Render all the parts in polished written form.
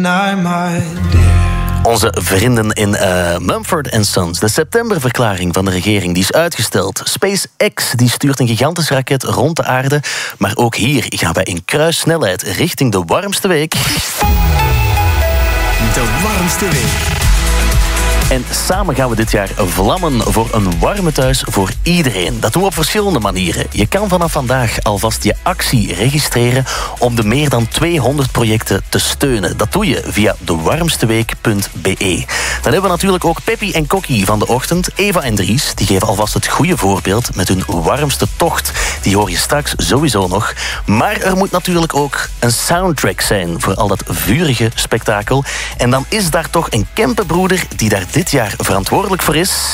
Onze vrienden in Mumford & Sons. De septemberverklaring van de regering die is uitgesteld. SpaceX die stuurt een gigantische raket rond de aarde. Maar ook hier gaan wij in kruissnelheid richting de warmste week. De warmste week. En samen gaan we dit jaar vlammen voor een warme thuis voor iedereen. Dat doen we op verschillende manieren. Je kan vanaf vandaag alvast je actie registreren om de meer dan 200 projecten te steunen. Dat doe je via dewarmsteweek.be. Dan hebben we natuurlijk ook Peppy en Kokkie van de ochtend. Eva en Dries, die geven alvast het goede voorbeeld met hun warmste tocht. Die hoor je straks sowieso nog. Maar er moet natuurlijk ook een soundtrack zijn voor al dat vurige spektakel. En dan is daar toch een Kempenbroeder die daar dit jaar verantwoordelijk voor is.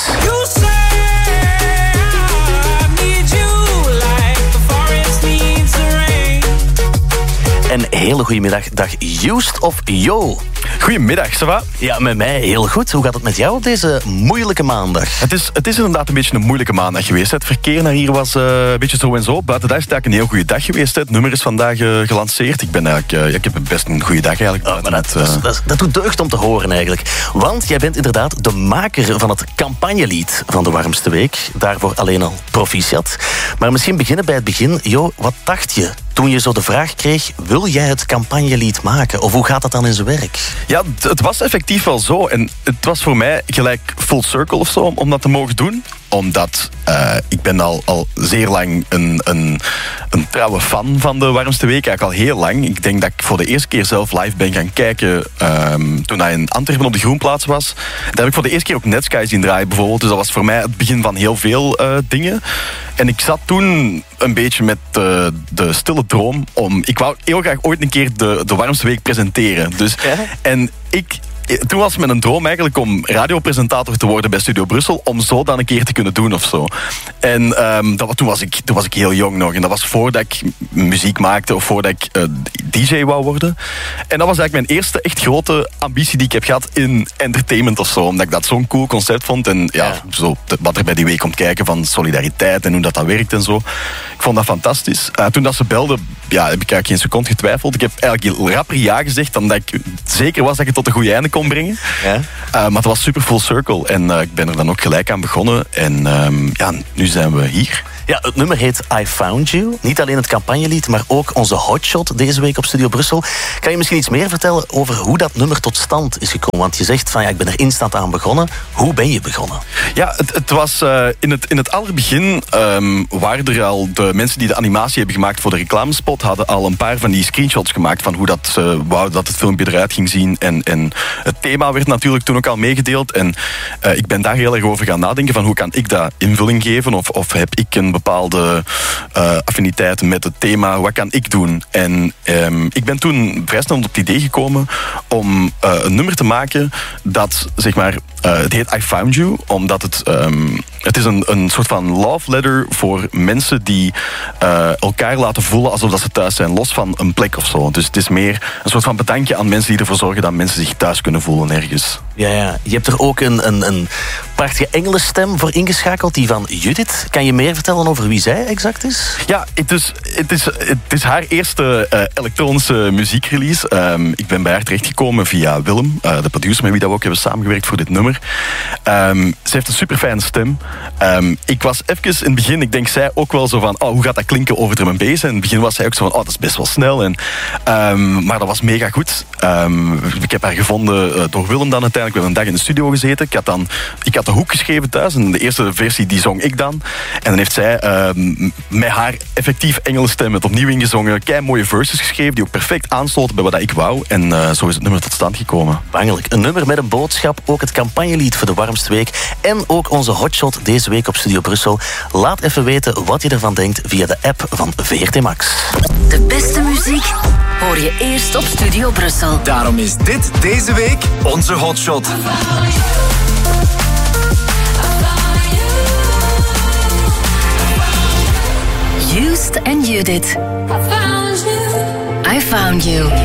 Een hele goede middag. Dag Joost of Jo. Goedemiddag, ça va? Ja, met mij heel goed. Hoe gaat het met jou op deze moeilijke maandag? Het is inderdaad een beetje een moeilijke maandag geweest. Het verkeer naar hier was een beetje zo en zo. Buiten daar is het eigenlijk een heel goede dag geweest. Het nummer is vandaag gelanceerd. Ik heb best een goede dag eigenlijk. Oh, maar dat doet deugd om te horen eigenlijk. Want jij bent inderdaad de maker van het campagnelied van de warmste week. Daarvoor alleen al proficiat. Maar misschien beginnen bij het begin. Jo, wat dacht je toen je zo de vraag kreeg, wil jij het campagnelied maken? Of hoe gaat dat dan in zijn werk? Ja, het was effectief wel zo. En het was voor mij gelijk full circle of zo om dat te mogen doen. Omdat ik ben al zeer lang een trouwe fan van de warmste week. Eigenlijk al heel lang. Ik denk dat ik voor de eerste keer zelf live ben gaan kijken toen hij in Antwerpen op de Groenplaats was. Daar heb ik voor de eerste keer ook Netsky zien draaien bijvoorbeeld. Dus dat was voor mij het begin van heel veel dingen. En ik zat toen een beetje met de stille droom om... Ik wou heel graag ooit een keer de warmste week presenteren. Dus, ja? En toen was mijn droom eigenlijk om radiopresentator te worden bij Studio Brussel, om zo dan een keer te kunnen doen of zo. En toen was ik heel jong nog. En dat was voordat ik muziek maakte of voordat ik DJ wou worden. En dat was eigenlijk mijn eerste echt grote ambitie die ik heb gehad in entertainment of zo. Omdat ik dat zo'n cool concept vond. En zo, wat er bij die week komt kijken van solidariteit en hoe dat werkt en zo. Ik vond dat fantastisch. Toen dat ze belde, heb ik eigenlijk geen seconde getwijfeld. Ik heb eigenlijk heel rapper ja gezegd, omdat ik zeker was dat ik het tot een goed einde kon brengen. Ja? Maar het was super full circle. En ik ben er dan ook gelijk aan begonnen. En nu zijn we hier. Ja, het nummer heet I Found You. Niet alleen het campagnelied, maar ook onze hotshot deze week op Studio Brussel. Kan je misschien iets meer vertellen over hoe dat nummer tot stand is gekomen? Want je zegt van ik ben er instant aan begonnen. Hoe ben je begonnen? Ja, het was in het allerbegin waren er al de mensen die de animatie hebben gemaakt voor de reclamespot, hadden al een paar van die screenshots gemaakt van hoe dat wou dat het filmpje eruit ging zien. En het thema werd natuurlijk toen ook al meegedeeld. En ik ben daar heel erg over gaan nadenken van hoe kan ik dat invulling geven? Of heb ik een bepaalde affiniteit met het thema? Wat kan ik doen? En ik ben toen vrij snel op het idee gekomen om een nummer te maken dat, zeg maar, het heet I Found You, omdat het is een soort van love letter voor mensen die elkaar laten voelen alsof dat ze thuis zijn, los van een plek of zo. Dus het is meer een soort van bedankje aan mensen die ervoor zorgen dat mensen zich thuis kunnen voelen ergens. Ja. Je hebt er ook een prachtige engelenstem voor ingeschakeld, die van Judith. Kan je meer vertellen over wie zij exact is? Ja, het is haar eerste elektronische muziekrelease. Ik ben bij haar terechtgekomen via Willem, de producer met wie we ook hebben samengewerkt voor dit nummer. Ze heeft een super fijne stem. Ik was even in het begin, ik denk zij ook wel zo van, hoe gaat dat klinken over drum and bass? En in het begin was zij ook zo van, dat is best wel snel. Maar dat was mega goed. Ik heb haar gevonden door Willem dan uiteindelijk. We hebben een dag in de studio gezeten. Ik had de hoek geschreven thuis en de eerste versie die zong ik dan. En dan heeft zij met haar effectief engelenstem het opnieuw ingezongen. Kei mooie verses geschreven die ook perfect aansloten bij wat ik wou. En zo is het nummer tot stand gekomen. Bangelijk. Een nummer met een boodschap. Ook het campagnelied voor de warmste week. En ook onze hotshot deze week op Studio Brussel. Laat even weten wat je ervan denkt via de app van VRT Max. De beste muziek hoor je eerst op Studio Brussel. Daarom is dit deze week onze hotshot. Joost en Judith. I found you.